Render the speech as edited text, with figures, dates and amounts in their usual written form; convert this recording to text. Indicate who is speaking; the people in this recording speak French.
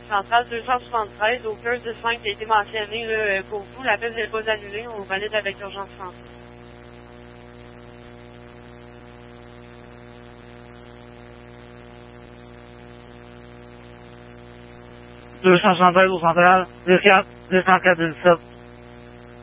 Speaker 1: centrale 273, au cœur de 5 qui a été mentionné là, pour vous. L'appel n'est pas annulé, on valide avec urgence centrale.
Speaker 2: Deux cent 273 au central, 24 204 17.